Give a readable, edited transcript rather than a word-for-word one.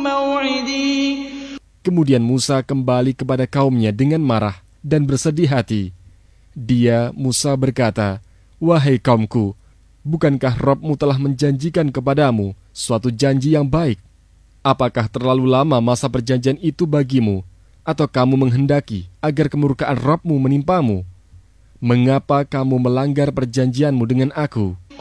موعدي. Kemudian Musa kembali kepada kaumnya dengan marah dan bersedih hati. Dia, Musa berkata, "Wahai kaumku, bukankah Rabb-mu telah menjanjikan kepadamu suatu janji yang baik? Apakah terlalu lama masa perjanjian itu bagimu? Atau kamu menghendaki agar kemurkaan Rabb-mu menimpamu? Mengapa kamu melanggar perjanjianmu dengan aku?"